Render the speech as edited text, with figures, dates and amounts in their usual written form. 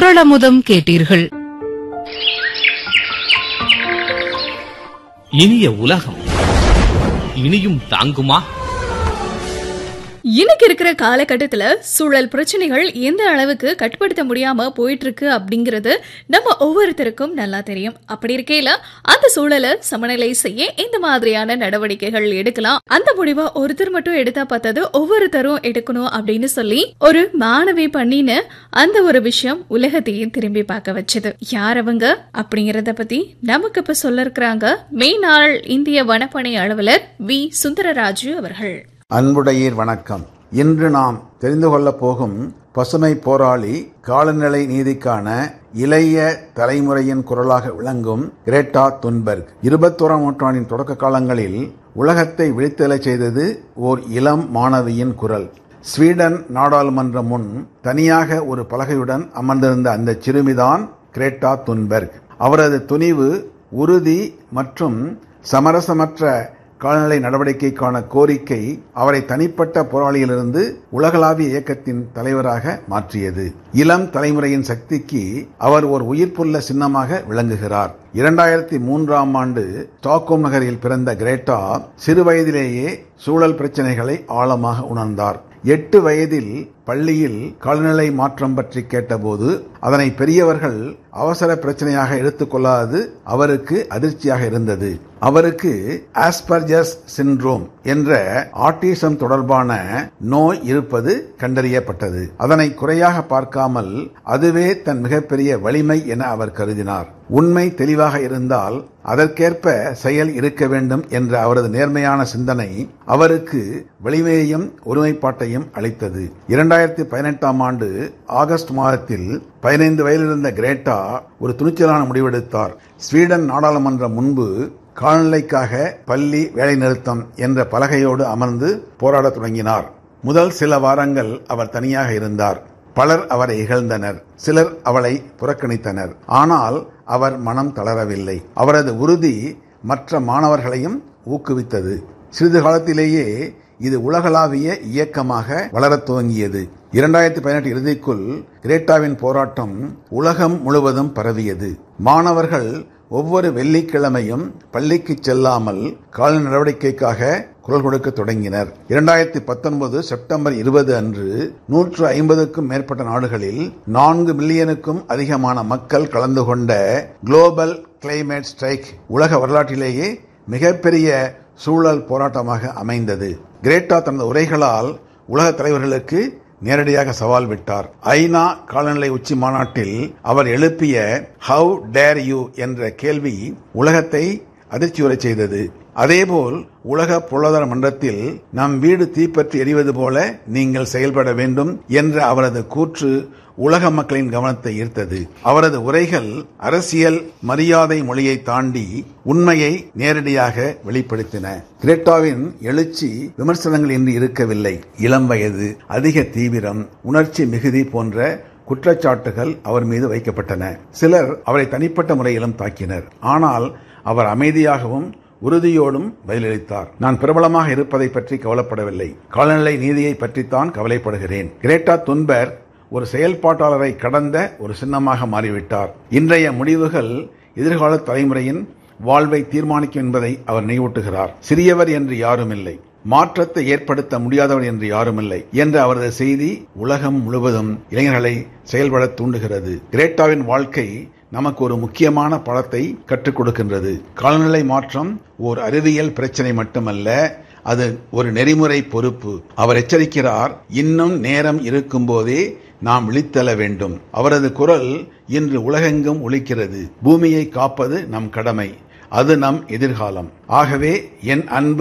குறளமுதம் கேட்டீர்கள். இனிய உலகம் இனியும் தாங்குமா? இன்னைக்கு இருக்கிற காலகட்டத்துல சூழல் பிரச்சனைகள் எந்த அளவுக்கு கட்டுப்படுத்த முடியாம போயிட்டு இருக்கு அப்படிங்கறது நம்ம ஒவ்வொருத்தருக்கும் நல்லா தெரியும். அப்படி இருக்கையில அந்த சூழலை சமநிலை செய்ய இந்த மாதிரியான நடவடிக்கைகள் எடுக்கலாம். அந்த முடிவை ஒருத்தர் மட்டும் எடுத்தா பார்த்தது, ஒவ்வொருத்தரும் எடுக்கணும் அப்படின்னு சொல்லி ஒரு மாணவி பண்ணின்னு அந்த ஒரு விஷயம் உலகத்தையும் திரும்பி பார்க்க வச்சது. யார் அவங்க அப்படிங்கறத பத்தி நமக்கு இப்ப சொல்ல இருக்கிறாங்க மெய்நாள் இந்திய வனப்பணி அலுவலர் வி சுந்தரராஜு அவர்கள். அன்புடையீர் வணக்கம். இன்று நாம் தெரிந்து கொள்ளப் போகும் பசுமை போராளி, காலநிலை நீதிக்கான இளைய தலைமுறையின் குரலாக விளங்கும் கிரேட்டா துன்பர்க். 21ஆம் நூற்றாண்டின் தொடக்க காலங்களில் உலகத்தை விழித்தெழச் செய்தது ஓர் இளம் மாணவியின் குரல். ஸ்வீடன் நாடாளுமன்றம் முன் தனியாக ஒரு பலகையுடன் அமர்ந்திருந்த அந்த சிறுமிதான் கிரேட்டா துன்பர்க். அவரது துணிவு, உறுதி மற்றும் சமரசமற்ற காலநிலை நடவடிக்கைக்கான கோரிக்கை அவரை தனிப்பட்ட போராளியிலிருந்து உலகளாவிய இயக்கத்தின் தலைவராக மாற்றியது. இளம் தலைமுறையின் சக்திக்கு அவர் ஒரு உயிர்ப்புள்ள சின்னமாக விளங்குகிறார். 2003ஆம் ஆண்டு ஸ்டாக்ஹோம் நகரில் பிறந்த கிரேட்டா சிறு வயதிலேயே சூழல் பிரச்சனைகளை ஆழமாக உணர்ந்தார். 8 வயதில் பள்ளியில் காலநிலை மாற்றம் பற்றி கேட்டபோது அதனை பெரியவர்கள் அவசர பிரச்சனையாக எடுத்துக்கொள்ளாதது அவருக்கு அதிர்ச்சியாக இருந்தது. அவருக்கு ஆஸ்பர்ஜர்ஸ் சிண்ட்ரோம் என்ற ஆட்டிசம் தொடர்பான நோய் இருப்பது கண்டறியப்பட்டது. அதனை குறையாக பார்க்காமல் அதுவே தன் மிகப்பெரிய வலிமை என அவர் கருதினார். உண்மை தெளிவாக இருந்தால் அதற்கேற்ப செயல் இருக்க வேண்டும் என்ற அவரது நேர்மையான சிந்தனை அவருக்கு வலிமையையும் ஒருமைப்பாட்டையும் அளித்தது. 2018ஆம் ஆண்டு ஆகஸ்ட் மாதத்தில் 15 வயதிலிருந்த கிரேட்டா ஒரு துணிச்சலான முடிவெடுத்தார். ஸ்வீடன் நாடாளுமன்றம் முன்பு காலநிலைக்காக பள்ளி வேலைநிறுத்தம் என்ற பலகையோடு அமர்ந்து போராடத் தொடங்கினார். முதல் சில வாரங்கள் அவர் தனியாக இருந்தார். பலர் அவரை இகழ்ந்தனர், சிலர் அவளை புறக்கணித்தனர். ஆனால் அவர் மனம் தளரவில்லை. அவரது உறுதி மற்ற மாணவர்களையும் ஊக்குவித்தது. சிறிது காலத்திலேயே இது உலகளாவிய இயக்கமாக வளரத் துவங்கியது. 2018 இறுதிக்குள் கிரேட்டாவின் போராட்டம் உலகம் முழுவதும் பரவியது. மாணவர்கள் ஒவ்வொரு வெள்ளிக்கிழமையும் பள்ளிக்கு செல்லாமல் கால நடவடிக்கைக்காக குரல் கொடுக்க தொடங்கினர். 2019 செப்டம்பர் 20 அன்று 150க்கும் மேற்பட்ட நாடுகளில் 4 மில்லியனுக்கும் அதிகமான மக்கள் கலந்து கொண்ட குளோபல் கிளைமேட் ஸ்ட்ரைக் உலக வரலாற்றிலேயே மிகப்பெரிய சூழல் போராட்டமாக அமைந்தது. கிரேட்டா தனது உரைகளால் உலக தலைவர்களுக்கு நேரடியாக சவால் விட்டார். ஐநா காலநிலை உச்சி மாநாட்டில் அவர் எழுப்பிய ஹவு டேர் யூ என்ற கேள்வி உலகத்தை அதிர்ச்சியுறச் செய்தது. அதேபோல் உலக பொருளாதார மன்றத்தில் நம் வீடு தீப்பற்றி எரிவது போல நீங்கள் செயல்பட வேண்டும் என்ற அவரது கூற்று உலக மக்களின் கவனத்தை ஈர்த்தது. அவரது உரைகள் அரசியல் மரியாதை மொழியை தாண்டி உண்மையை நேரடியாக வெளிப்படுத்தின. கிரேட்டாவின் எழுச்சி விமர்சனங்கள் இன்றி இருக்கவில்லை. இளம் வயது, அதிக தீவிரம், உணர்ச்சி மிகுதி போன்ற குற்றச்சாட்டுகள் அவர் மீது வைக்கப்பட்டன. சிலர் அவரை தனிப்பட்ட முறையிலும் தாக்கினர். ஆனால் அவர் அமைதியாகவும் உறுதியோடும் பதிலளித்தார். நான் பிரபலமாக இருப்பதை பற்றி கவலைப்படவில்லை, காலநிலை நீதியை பற்றித்தான் கவலைப்படுகிறேன். கிரேட்டா துன்பர்க் ஒரு செயல்பாட்டாளரை கடந்த ஒரு சின்னமாக மாறிவிட்டார். இன்றைய முடிவுகள் எதிர்கால தலைமுறையின் வாழ்வை தீர்மானிக்கும் என்பதை அவர் நினைவூட்டுகிறார். சிறியவர் என்று யாரும் இல்லை, மாற்றத்தை ஏற்படுத்த முடியாதவர் என்று யாரும் இல்லை என்ற அவரது செய்தி உலகம் முழுவதும் இளைஞர்களை செயல்பட தூண்டுகிறது. கிரேட்டாவின் வாழ்க்கை நமக்கு ஒரு முக்கியமான பாடத்தை கற்றுக் கொடுக்கின்றது. காலநிலை மாற்றம் ஓர் அறிவியல் பிரச்சனை மட்டுமல்ல, அது ஒரு நெறிமுறை பொறுப்பு. அவர் எச்சரிக்கிறார், இன்னும் நேரம் இருக்கும் போதே நாம் விழித்தெழ வேண்டும். அவரது குரல் இன்று உலகெங்கும் ஒலிக்கிறது. பூமியை காப்பது நம் கடமை, அது நம் எதிர்காலம். ஆகவே என் அன்பு